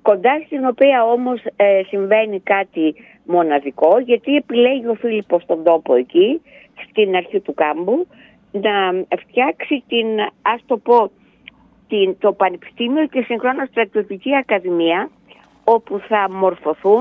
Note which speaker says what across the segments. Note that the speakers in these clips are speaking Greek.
Speaker 1: κοντά στην οποία όμως συμβαίνει κάτι μοναδικό, γιατί επιλέγει ο Φίλιππος τον τόπο εκεί, στην αρχή του κάμπου, να φτιάξει το Πανεπιστήμιο και συγχρόνως Στρατιωτική Ακαδημία, όπου θα μορφωθούν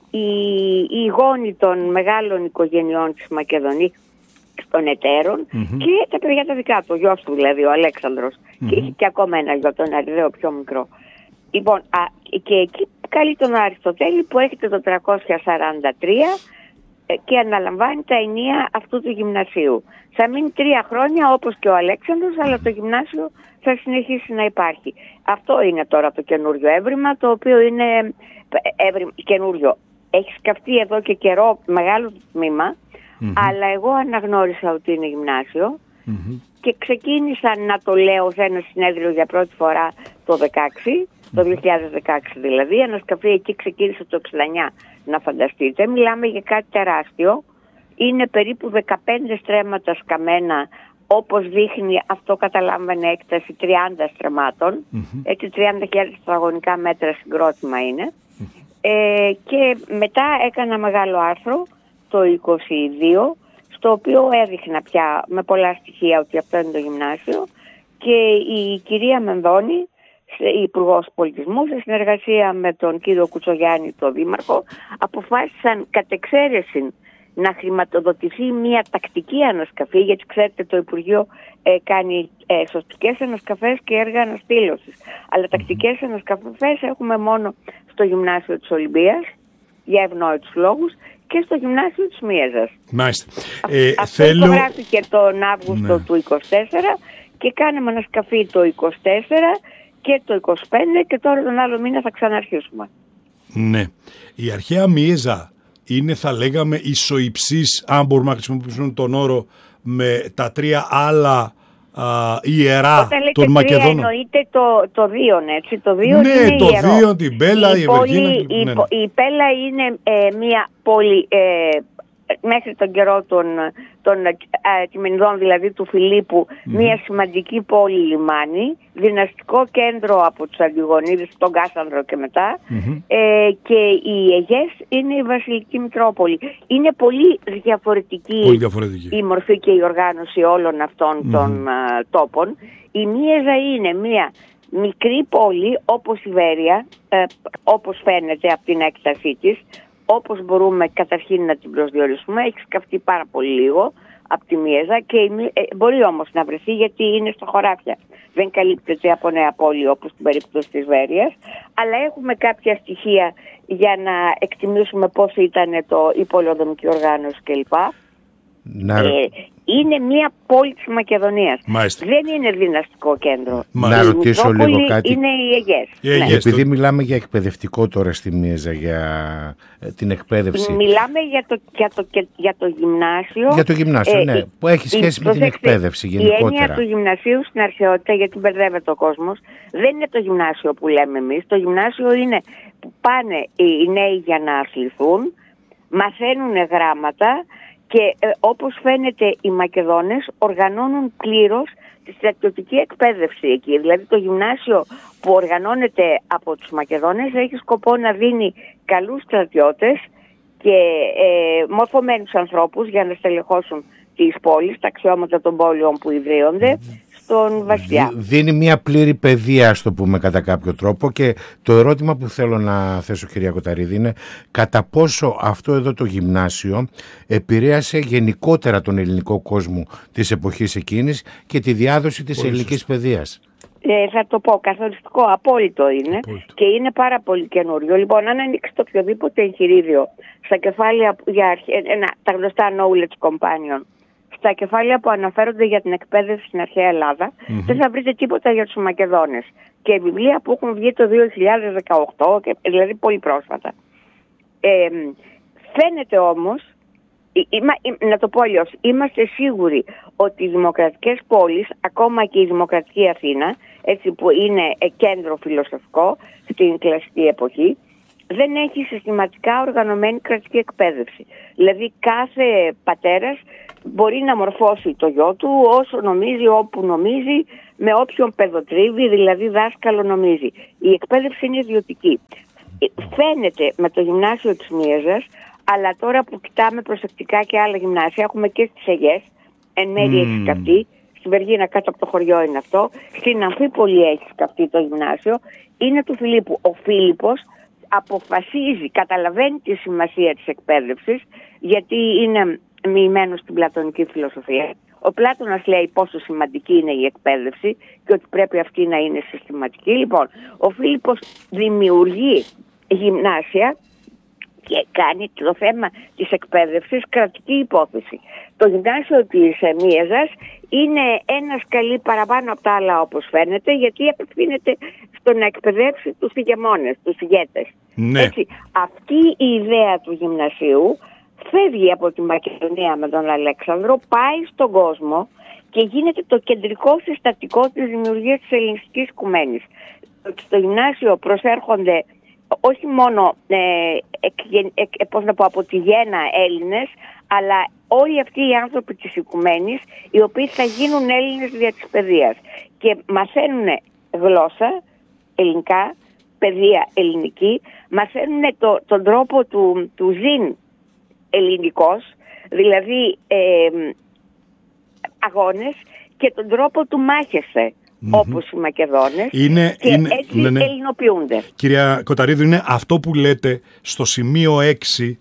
Speaker 1: οι γόνοι των μεγάλων οικογενειών της Μακεδονίας, των εταίρων, και τα παιδιά τα δικά του, ο γιος του δηλαδή, ο Αλέξανδρος, και είχε και ακόμα ένα γιο, τον Αριδαίο πιο μικρό. Λοιπόν, και εκεί καλεί τον Αριστοτέλη που έρχεται το 343 και αναλαμβάνει τα ενία αυτού του γυμνασίου. Θα μείνει 3 χρόνια όπως και ο Αλέξανδρος, αλλά το γυμνάσιο θα συνεχίσει να υπάρχει. Αυτό είναι τώρα το καινούριο έβριμα, το οποίο είναι καινούριο. Έχει σκαφτεί εδώ και καιρό μεγάλο τμήμα, αλλά εγώ αναγνώρισα ότι είναι γυμνάσιο και ξεκίνησα να το λέω σε ένα συνέδριο για πρώτη φορά το 2016, το 2016 δηλαδή. Ανασκαφή εκεί ξεκίνησε το 69, να φανταστείτε. Μιλάμε για κάτι τεράστιο. Είναι περίπου 15 στρέμματα σκαμμένα, όπως δείχνει, αυτό καταλάμβανε έκταση 30 στρεμμάτων. Έτσι 30.000 τετραγωνικά μέτρα συγκρότημα είναι. Και μετά έκανα μεγάλο άρθρο το 22, στο οποίο έδειχνα πια με πολλά στοιχεία ότι αυτό είναι το γυμνάσιο, και η κυρία Μενδώνη, η Υπουργός Πολιτισμού, σε συνεργασία με τον κύριο Κουτσογιάννη, τον Δήμαρχο, αποφάσισαν κατ' εξαίρεση να χρηματοδοτηθεί μια τακτική ανασκαφή, γιατί ξέρετε το Υπουργείο κάνει σωστικές ανασκαφές και έργα αναστήλωσης, αλλά τακτικές ανασκαφές έχουμε μόνο στο Γυμνάσιο της Ολυμπίας, για ευνόητους λόγους, και στο Γυμνάσιο της Μίεζας.
Speaker 2: Μάλιστα.
Speaker 1: Αυτό υπογράφηκε τον Αύγουστο του 24 και κάναμε ανασκαφή το 24 και το 25, και τώρα τον άλλο μήνα θα ξαναρχίσουμε.
Speaker 2: Ναι. Η αρχαία Μίεζα είναι, θα λέγαμε, ισοϊψής, αν μπορούμε να χρησιμοποιήσουμε τον όρο, με τα 3 άλλα ιερά των Μακεδόνων.
Speaker 1: Εννοείται το Δίον, έτσι. Το Δίον,
Speaker 2: ναι,
Speaker 1: είναι
Speaker 2: το
Speaker 1: ιερό.
Speaker 2: Δίον, την Πέλα, η Ευεργίνα.
Speaker 1: Η Πέλα είναι μια πόλη, μέχρι τον καιρό των Τιμενιδών, δηλαδή του Φιλίππου, μια σημαντική πόλη λιμάνι, δυναστικό κέντρο από τους Αντιγονίδες, τον Κάσανδρο και μετά, και η Αιγές είναι η Βασιλική Μητρόπολη. Είναι πολύ διαφορετική η μορφή και η οργάνωση όλων αυτών των τόπων. Η Μίεζα είναι μια μικρή πόλη, όπως η Βέρεια, όπως φαίνεται από την έκτασή της, όπως μπορούμε καταρχήν να την προσδιορίσουμε. Έχει σκαφτεί πάρα πολύ λίγο από τη Μίεζα, και μπορεί όμως να βρεθεί, γιατί είναι στα χωράφια. Δεν καλύπτεται από νέα πόλη όπως στην περίπτωση της Βέρειας, αλλά έχουμε κάποια στοιχεία για να εκτιμήσουμε πώς ήταν η πολεοδομική οργάνωση κλπ. Είναι μια πόλη της Μακεδονίας.
Speaker 2: Μάλιστα.
Speaker 1: Δεν είναι δυναστικό κέντρο.
Speaker 3: Να ρωτήσω λίγο κάτι.
Speaker 1: Είναι η Αιγές.
Speaker 3: Ναι. Επειδή μιλάμε για εκπαιδευτικό τώρα στη Μίεζα, για την εκπαίδευση.
Speaker 1: Μιλάμε για το γυμνάσιο.
Speaker 3: Για το γυμνάσιο, ναι. Που έχει σχέση με την εκπαίδευση γενικότερα.
Speaker 1: Η έννοια του γυμνασίου στην αρχαιότητα, γιατί μπερδεύεται ο κόσμος, δεν είναι το γυμνάσιο που λέμε εμείς. Το γυμνάσιο είναι που πάνε οι νέοι για να αθληθούν, μαθαίνουν γράμματα, και όπως φαίνεται οι Μακεδόνες οργανώνουν πλήρως τη στρατιωτική εκπαίδευση εκεί. Δηλαδή το γυμνάσιο που οργανώνεται από τους Μακεδόνες έχει σκοπό να δίνει καλούς στρατιώτες και μορφωμένους ανθρώπους για να στελεχώσουν τις πόλεις, τα αξιώματα των πόλεων που ιδρύονται στον βασιλιά.
Speaker 3: Δίνει μια πλήρη παιδεία, ας το πούμε, κατά κάποιο τρόπο, και το ερώτημα που θέλω να θέσω, κυρία Κοταρίδη, είναι κατά πόσο αυτό εδώ το γυμνάσιο επηρέασε γενικότερα τον ελληνικό κόσμο της εποχής εκείνης και τη διάδοση της ελληνικής παιδείας.
Speaker 1: Θα το πω, καθοριστικό, απόλυτο είναι, και είναι πάρα πολύ καινούριο. Λοιπόν, αν ανοίξετε οποιοδήποτε εγχειρίδιο στα κεφάλαια τα γνωστά knowledge companion, στα κεφάλαια που αναφέρονται για την εκπαίδευση στην αρχαία Ελλάδα, δεν θα βρείτε τίποτα για τους Μακεδόνες. Και βιβλία που έχουν βγει το 2018, δηλαδή πολύ πρόσφατα. Φαίνεται όμως, να το πω αλλιώς, είμαστε σίγουροι ότι οι δημοκρατικές πόλεις, ακόμα και η δημοκρατική Αθήνα, έτσι που είναι κέντρο φιλοσοφικό στην κλασική εποχή, δεν έχει συστηματικά οργανωμένη κρατική εκπαίδευση. Δηλαδή κάθε πατέρας μπορεί να μορφώσει το γιο του όσο νομίζει, όπου νομίζει, με όποιον παιδοτρίβει, δηλαδή δάσκαλο νομίζει. Η εκπαίδευση είναι ιδιωτική. φαίνεται με το γυμνάσιο της Μίεζας, αλλά τώρα που κοιτάμε προσεκτικά και άλλα γυμνάσια, έχουμε και στις Αιγές, εν μέρει έχει σκαφτεί, στην Βεργίνα κάτω από το χωριό είναι αυτό, στην Αμφίπολη έχει σκαφτεί το γυμνάσιο, είναι του Φιλίππου. Ο Φίλιππος αποφασίζει, καταλαβαίνει τη σημασία της εκπαίδευσης, γιατί είναι μοιημένος στην πλατωνική φιλοσοφία. Ο Πλάτωνας λέει πόσο σημαντική είναι η εκπαίδευση και ότι πρέπει αυτή να είναι συστηματική. Λοιπόν, ο Φίλιππος δημιουργεί γυμνάσια και κάνει το θέμα της εκπαίδευσης κρατική υπόθεση. Το γυμνάσιο της Μίεζας είναι ένα σκαλί παραπάνω από τα άλλα, όπως φαίνεται, γιατί απευθύνεται στο να εκπαιδεύσει τους ηγεμόνες, τους ηγέτες.
Speaker 2: Ναι.
Speaker 1: Έτσι, αυτή η ιδέα του γυμνασίου φεύγει από τη Μακεδονία με τον Αλέξανδρο, πάει στον κόσμο και γίνεται το κεντρικό συστατικό της δημιουργίας της ελληνιστικής οικουμένης. Στο γυμνάσιο προσέρχονται όχι μόνο από τη γέννα Έλληνες, αλλά όλοι αυτοί οι άνθρωποι της οικουμένης, οι οποίοι θα γίνουν Έλληνες δια της παιδείας και μαθαίνουν γλώσσα ελληνικά, παιδεία ελληνική, μαθαίνουν τον τρόπο του ζήν ελληνικός, δηλαδή αγώνες, και τον τρόπο του μάχεσαι, όπως οι Μακεδόνες, και έτσι ελληνοποιούνται.
Speaker 2: Κυρία Κοταρίδου, είναι αυτό που λέτε στο σημείο 6,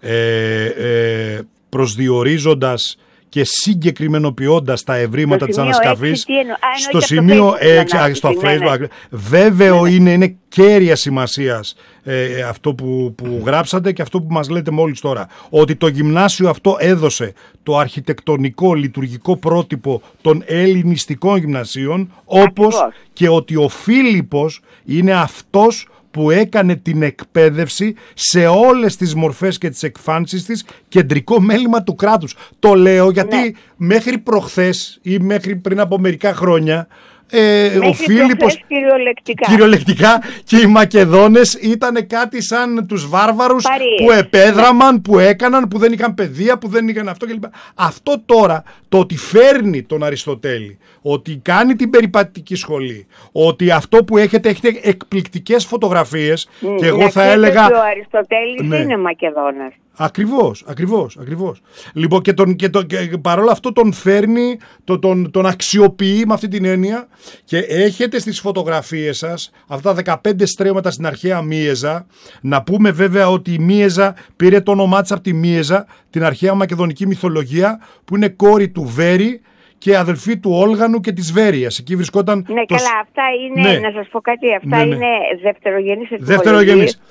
Speaker 2: προσδιορίζοντας και συγκεκριμενοποιώντας τα ευρήματα της ανασκαφής. Στο σημείο 6, στο Facebook, βέβαιο είναι κέρια σημασίας αυτό που γράψατε και αυτό που μας λέτε μόλις τώρα, ότι το γυμνάσιο αυτό έδωσε το αρχιτεκτονικό λειτουργικό πρότυπο των ελληνιστικών γυμνασίων, όπως και ότι ο Φίλιππος είναι αυτός που έκανε την εκπαίδευση σε όλες τις μορφές και τις εκφάνσεις της κεντρικό μέλημα του κράτους. Το λέω γιατί μέχρι προχθές ή μέχρι πριν από μερικά χρόνια ο Φίλιππος κυριολεκτικά και οι Μακεδόνες ήταν κάτι σαν τους βάρβαρους που επέδραμαν, που έκαναν, που δεν είχαν παιδεία, που δεν είχαν αυτό κλπ. Αυτό τώρα, το ότι φέρνει τον Αριστοτέλη, ότι κάνει την περιπατική σχολή, ότι αυτό που έχετε εκπληκτικές φωτογραφίες, και εγώ θα έλεγα
Speaker 1: ότι ο Αριστοτέλης είναι Μακεδόνας.
Speaker 2: Ακριβώς. Λοιπόν, και παρόλα αυτό τον φέρνει, τον αξιοποιεί με αυτή την έννοια, και έχετε στις φωτογραφίες σας αυτά τα 15 στρέμματα στην αρχαία Μίεζα. Να πούμε βέβαια ότι η Μίεζα πήρε το όνομά της από τη Μίεζα, την αρχαία μακεδονική μυθολογία, που είναι κόρη του Βέρη και αδελφή του Όλγανου και της Βέρειας. Εκεί βρισκόταν.
Speaker 1: Ναι, καλά, αυτά είναι, να σας πω κάτι, αυτά είναι δευτερογενείς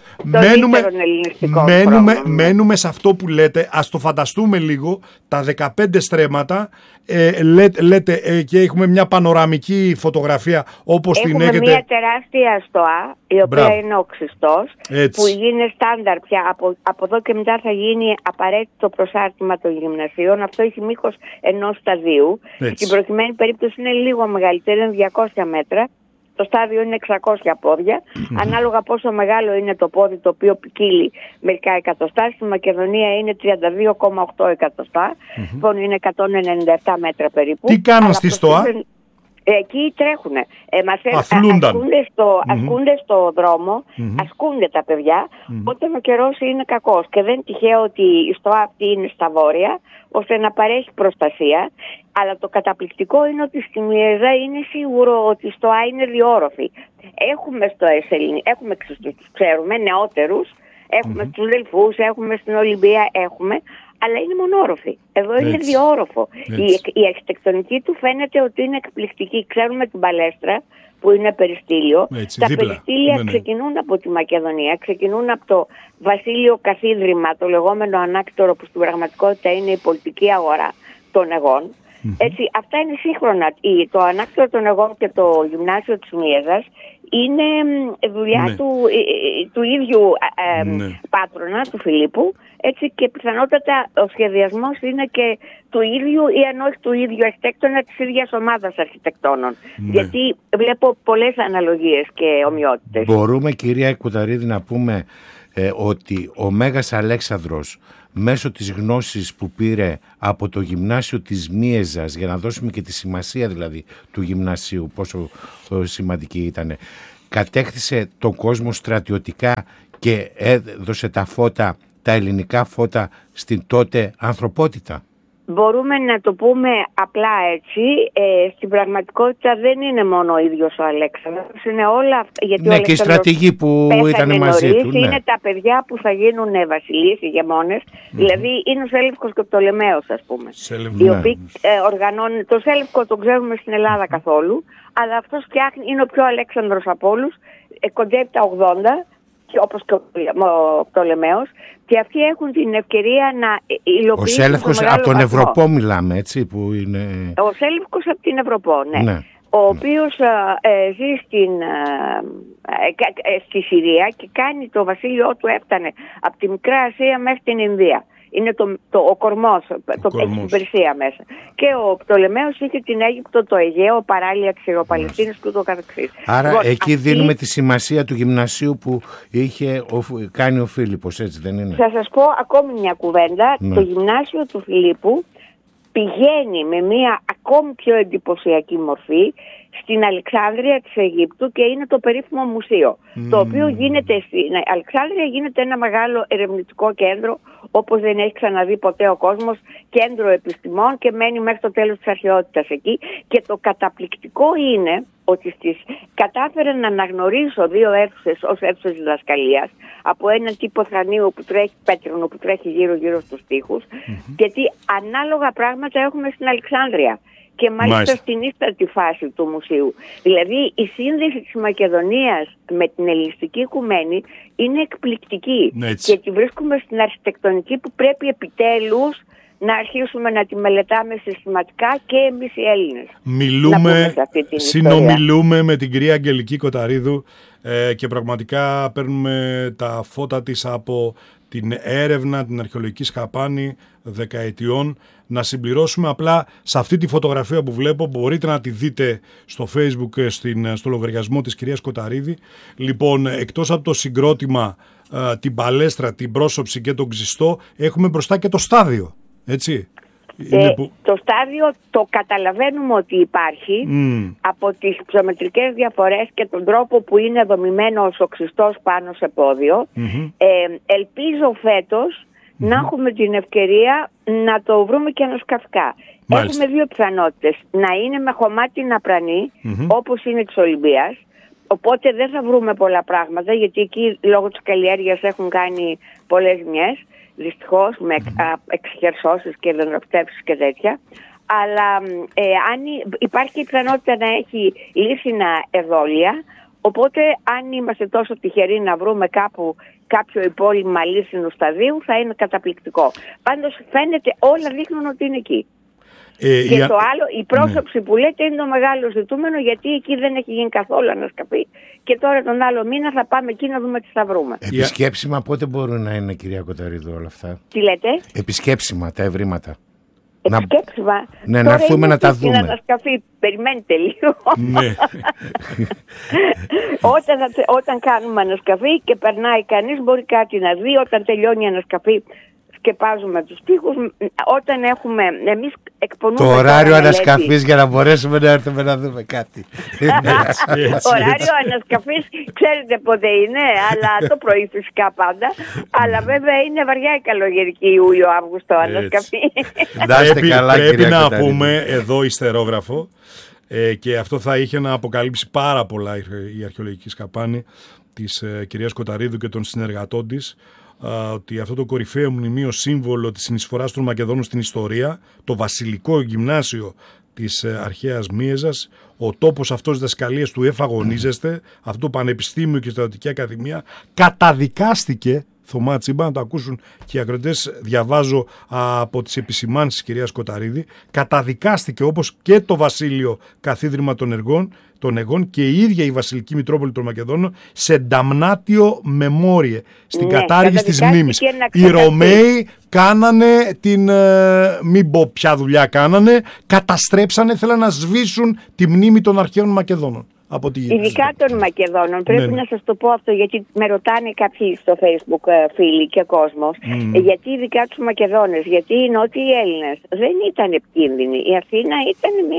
Speaker 2: μένουμε σε αυτό που λέτε. Ας το φανταστούμε λίγο, τα 15 στρέμματα, λέτε, και έχουμε μια πανοραμική φωτογραφία όπως την έχετε.
Speaker 1: Έχουμε μια τεράστια στοά, η οποία είναι ο Χριστός, που είναι στάνταρ πια. Από εδώ και μετά θα γίνει απαραίτητο προσάρτημα των γυμνασίων. Αυτό έχει μήκος ενός σταδίου. Στην προκειμένη περίπτωση είναι λίγο μεγαλύτερο, είναι 200 μέτρα. Το στάδιο είναι 600 πόδια. Ανάλογα πόσο μεγάλο είναι το πόδι, το οποίο ποικίλει μερικά εκατοστά. Στη Μακεδονία είναι 32,8 εκατοστά. Λοιπόν, είναι 197 μέτρα περίπου.
Speaker 2: Τι κάνουν στη στοά?
Speaker 1: Εκεί τρέχουνε. Ασκούνται στο δρόμο, ασκούνται τα παιδιά, όταν ο καιρός είναι κακός. Και δεν τυχαίο ότι η στοά αυτή είναι στα βόρεια, ώστε να παρέχει προστασία. Αλλά το καταπληκτικό είναι ότι στη Μίεζα είναι σίγουρο ότι η στοά είναι διόροφη. Έχουμε στο Εσελήνη, έχουμε, ξέρουμε, νεότερους, έχουμε στους Δελφούς, έχουμε στην Ολυμπία, αλλά είναι μονόροφη. Εδώ είναι διόροφο. Η αρχιτεκτονική του φαίνεται ότι είναι εκπληκτική. Ξέρουμε την Παλέστρα, που είναι περιστήλιο. Τα περιστήλια ξεκινούν από τη Μακεδονία, ξεκινούν από το Βασίλειο Καθίδρυμα, το λεγόμενο ανάκτορο, που στην πραγματικότητα είναι η πολιτική αγορά των Αιγών. Έτσι, αυτά είναι σύγχρονα. Το ανάκτορο των Αιγών και το γυμνάσιο της Μίεζας είναι δουλειά του ίδιου πάτρονα, του Φιλίππου. Έτσι, και πιθανότατα ο σχεδιασμός είναι και του ίδιου, ή αν όχι του ίδιου αρχιτέκτονα, της ίδιας ομάδας αρχιτεκτόνων. Γιατί βλέπω πολλές αναλογίες και ομοιότητες.
Speaker 3: Μπορούμε, κυρία Κοταρίδη, να πούμε ότι ο Μέγας Αλέξανδρος, μέσω της γνώσης που πήρε από το γυμνάσιο της Μίεζας, για να δώσουμε και τη σημασία δηλαδή του γυμνασίου, πόσο σημαντική ήταν, κατέκτησε τον κόσμο στρατιωτικά και έδωσε τα ελληνικά φώτα στην τότε ανθρωπότητα.
Speaker 1: Μπορούμε να το πούμε απλά έτσι. Στην πραγματικότητα δεν είναι μόνο ο ίδιος ο Αλέξανδρος, είναι όλα αυτά. Γιατί
Speaker 3: ναι, και οι στρατηγοί που ήταν μαζί του. Ναι.
Speaker 1: Είναι τα παιδιά που θα γίνουν βασιλείς, ηγεμόνες. Δηλαδή είναι ο Σέλευκος και ο Πτολεμαίος, ας πούμε. Οι οποίοι οργανώνουν. Το Σέλευκο τον ξέρουμε στην Ελλάδα καθόλου, αλλά αυτός είναι ο πιο Αλέξανδρος από όλους. Κοντεύει τα 80. Όπως και ο Πτολεμαίος, και αυτοί έχουν την ευκαιρία να υλοποιήσουν.
Speaker 3: Ο Σέλευκος από τον Ευρωπό μιλάμε, έτσι, που είναι.
Speaker 1: Ο Σέλευκος από την Ευρωπό, ναι. Ο οποίος ζει στη Συρία και κάνει το βασίλειό του, έφτανε από τη Μικρά Ασία μέχρι την Ινδία. Είναι ο κορμός, έχει την Περσία μέσα. Και ο Πτολεμαίος είχε την Αίγυπτο, το Αιγαίο, παράλια της Παλαιστίνης και ούτω καθεξής.
Speaker 3: Άρα εκεί δίνουμε τη σημασία του γυμνασίου που είχε κάνει ο Φίλιππος, έτσι δεν είναι?
Speaker 1: Θα σας πω ακόμη μια κουβέντα. Ναι. Το γυμνάσιο του Φιλίππου πηγαίνει με μια ακόμη πιο εντυπωσιακή μορφή στην Αλεξάνδρεια της Αιγύπτου και είναι το περίφημο μουσείο, το οποίο γίνεται στην Αλεξάνδρεια, γίνεται ένα μεγάλο ερευνητικό κέντρο όπως δεν έχει ξαναδεί ποτέ ο κόσμος, κέντρο επιστημών, και μένει μέχρι το τέλος της αρχαιότητας εκεί. Και το καταπληκτικό είναι ότι κατάφερε να αναγνωρίσω 2 αίθουσες ως αίθουσες διδασκαλίας, από έναν τύπο θρανίου που τρέχει, πέτρινο που τρέχει γύρω στους τοίχους, γιατί ανάλογα πράγματα έχουμε στην Αλεξάνδρεια. Και μάλιστα στην ύστατη φάση του μουσείου. Δηλαδή η σύνδεση της Μακεδονίας με την ελληνιστική οικουμένη είναι εκπληκτική. Και τη βρίσκουμε στην αρχιτεκτονική που πρέπει επιτέλους να αρχίσουμε να τη μελετάμε συστηματικά και εμείς οι Έλληνες.
Speaker 2: Συνομιλούμε με την κυρία Αγγελική Κοταρίδου και πραγματικά παίρνουμε τα φώτα της από την έρευνα, την αρχαιολογική σκαπάνη δεκαετιών. Να συμπληρώσουμε απλά σε αυτή τη φωτογραφία που βλέπω, μπορείτε να τη δείτε στο Facebook, στο λογαριασμό της κυρίας Κοταρίδη. Λοιπόν, εκτός από το συγκρότημα, την παλέστρα, την πρόσωψη και τον ξιστό, έχουμε μπροστά και το στάδιο, έτσι.
Speaker 1: Το στάδιο το καταλαβαίνουμε ότι υπάρχει από τις ψωμετρικές διαφορές και τον τρόπο που είναι δομημένος ο ξιστός πάνω σε πόδιο. Ελπίζω φέτος να έχουμε την ευκαιρία να το βρούμε και ανασκαφικά. Έχουμε 2 πιθανότητες. Να είναι με χωμάτινα πρανή, όπως είναι της Ολυμπίας, οπότε δεν θα βρούμε πολλά πράγματα, γιατί εκεί λόγω της καλλιέργειας έχουν κάνει πολλές ζημιές, δυστυχώς, με εξχερσώσεις και δεντροπτεύσεις και τέτοια. Αλλά αν υπάρχει η πιθανότητα να έχει λύσινα εδόλια, οπότε αν είμαστε τόσο τυχεροί να βρούμε κάπου κάποιο υπόλοιμα λύσινου σταδίου, θα είναι καταπληκτικό. Πάντως φαίνεται, όλα δείχνουν ότι είναι εκεί. Και το άλλο, η πρόσωψη που λέτε είναι το μεγάλο ζητούμενο, γιατί εκεί δεν έχει γίνει καθόλου ανασκαφή. Και τώρα τον άλλο μήνα θα πάμε εκεί να δούμε τι θα βρούμε.
Speaker 3: Επισκέψιμα πότε μπορούν να είναι, κυρία Κοταρίδου, όλα αυτά?
Speaker 1: Τι λέτε?
Speaker 3: Επισκέψιμα, τα ευρήματα.
Speaker 1: Επισκέψιμα.
Speaker 3: Ναι, να έρθουμε να τα δούμε.
Speaker 1: Στην ανασκαφή, περιμένετε λίγο.
Speaker 2: Ναι.
Speaker 1: Όταν κάνουμε ανασκαφή και περνάει κανείς, μπορεί κάτι να δει. Όταν τελειώνει η ανασκαφή, σκεπάζουμε τους τοίχους. Όταν έχουμε, εμείς εκπονούμε
Speaker 3: το ωράριο ανασκαφής για να μπορέσουμε να έρθουμε να δούμε κάτι.
Speaker 1: Ωράριο ανασκαφής ξέρετε πότε είναι, αλλά το πρωί φυσικά πάντα. Αλλά βέβαια είναι βαριά η καλογερική Ιούλιο-Αύγουστο ανασκαφή.
Speaker 2: Πρέπει να πούμε εδώ ιστερόγραφο, και αυτό θα είχε να αποκαλύψει πάρα πολλά η αρχαιολογική σκαπάνη της κυρίας Κοταρίδου και των συνεργατών της, ότι αυτό το κορυφαίο μνημείο σύμβολο της συνεισφοράς των Μακεδόνων στην ιστορία, το βασιλικό γυμνάσιο της αρχαίας Μίεζας, ο τόπος αυτός της δασκαλίας του εφαγωνίζεστε, αυτό το Πανεπιστήμιο και Στρατιωτική Ακαδημία, καταδικάστηκε. Θωμά Τσίμπα, να το ακούσουν και οι ακροατές, διαβάζω από τις επισημάνσεις της κυρίας Κοταρίδη, καταδικάστηκε όπως και το Βασίλειο Καθίδρυμα των Αιγών και η ίδια η Βασιλική Μητρόπολη των Μακεδόνων σε damnatio memorie, στην κατάργηση της μνήμης. Οι Ρωμαίοι κάνανε μην πω ποια δουλειά κάνανε, καταστρέψανε, θέλαν να σβήσουν τη μνήμη των αρχαίων Μακεδόνων.
Speaker 1: Ειδικά των Μακεδόνων, πρέπει να σας το πω αυτό, γιατί με ρωτάνε κάποιοι στο Facebook, φίλοι και κόσμος, γιατί ειδικά τους Μακεδόνες, γιατί οι Νότιοι Έλληνες δεν ήταν επικίνδυνοι. Η Αθήνα ήταν μια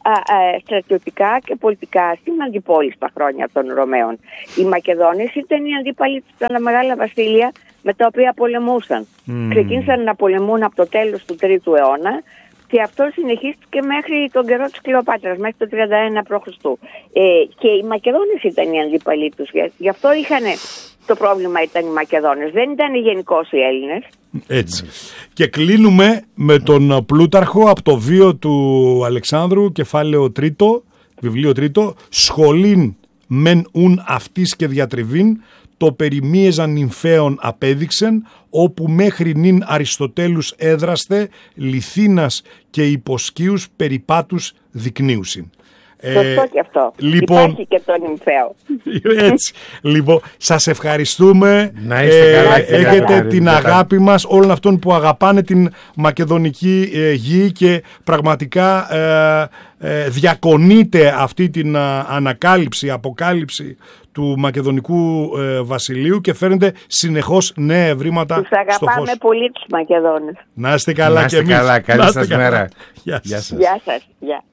Speaker 1: στρατιωτικά και πολιτικά στην αντιπόλη στα χρόνια των Ρωμαίων. Οι Μακεδόνες ήταν οι αντίπαλοι στα μεγάλα βασίλεια με τα οποία πολεμούσαν. Ξεκίνησαν να πολεμούν από το τέλος του 3ου αιώνα και αυτό συνεχίστηκε μέχρι τον καιρό της Κλεοπάτρας, μέχρι το 31 π.Χ. Και οι Μακεδόνες ήταν οι αντίπαλοι τους. Γι' αυτό είχαν το πρόβλημα, ήταν οι Μακεδόνες. Δεν ήταν γενικώς οι Έλληνες.
Speaker 2: Έτσι. Και κλείνουμε με τον Πλούταρχο από το βίο του Αλεξάνδρου, κεφάλαιο 3, βιβλίο 3, «Σχολήν μεν ουν αυτής και διατριβήν, το περιμίεζαν νυμφαίων απέδειξεν, όπου μέχρι νυν Αριστοτέλους έδραστε, λιθίνας και υποσκίους περιπάτους δεικνύουσιν».
Speaker 1: Σωστό και αυτό.
Speaker 2: Λοιπόν,
Speaker 1: υπάρχει και το νυμφαίο.
Speaker 2: Έτσι. Λοιπόν, σας ευχαριστούμε.
Speaker 3: Να είστε καλά,
Speaker 2: έχετε την αγάπη μας όλων αυτών που αγαπάνε την μακεδονική γη και πραγματικά διακονείται αυτή την αποκάλυψη του μακεδονικού βασιλείου και φέρνετε συνεχώς νέα ευρήματα στο φως.
Speaker 1: Τους αγαπάμε πολύ τους Μακεδόνες.
Speaker 2: Να είστε καλά.
Speaker 3: Να είστε καλά. Καλή σας μέρα.
Speaker 2: Γεια σας.
Speaker 1: Γεια σας. Γεια.